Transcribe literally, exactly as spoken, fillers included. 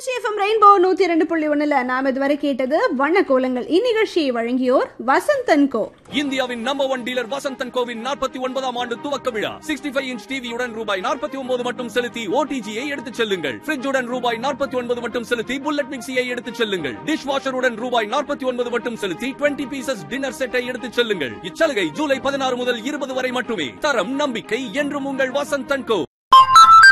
Trichy FM rainbow நூத்தி இரண்டு புள்ளி ஒண்ணுல நாம் இதுவரை கேட்டது வண்ண கோலங்கள். இந்நிகழ்ச்சியை வழங்கியோர் வசந்தன் கோ. இந்தியாவின் number one dealer Vasanthan CoWIN நாற்பத்தி ஒன்பதாம் ஆண்டு துவக்க விழா. சிக்ஸ்டி ஃபைவ் இன்ச் டிவியுடன் ரூபாய் நாற்பத்தி ஒன்பது மட்டும் செலுத்தி ஓடிஜியை எடுத்துச் செல்லுங்கள். ஃபிரிட்ஜுடன் ரூபாய் நாற்பத்தி ஒன்பது மட்டும் செலுத்தி புல்லட் மிக்சியை எடுத்துச் செல்லுங்கள். டிஷ் வாஷருடன் ரூபாய் நாற்பத்தி ஒன்பது மட்டும் செலுத்தி டுவெண்ட்டி பீசஸ் டின்னர் செட்டை எடுத்துச் செல்லுங்கள். இச்சலுகை ஜூலை பதினாறு முதல் இருபது வரை மட்டுமே. தரம் நம்பிக்கை என்றும் உங்கள் வசந்தன் கோ.